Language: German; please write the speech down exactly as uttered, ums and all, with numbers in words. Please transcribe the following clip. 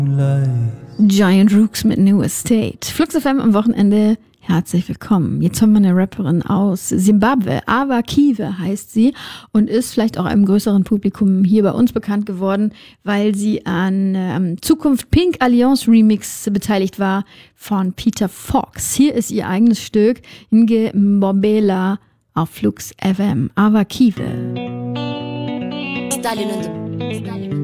Giant Rooks mit New Estate. Flux F M am Wochenende. Herzlich willkommen. Jetzt haben wir eine Rapperin aus Simbabwe. Ava Kiwe heißt sie und ist vielleicht auch einem größeren Publikum hier bei uns bekannt geworden, weil sie an ähm, Zukunft Pink Alliance Remix beteiligt war von Peter Fox. Hier ist ihr eigenes Stück Nge Mbombela auf Flux F M. Ava Kiwe. Stalin on the Stalin.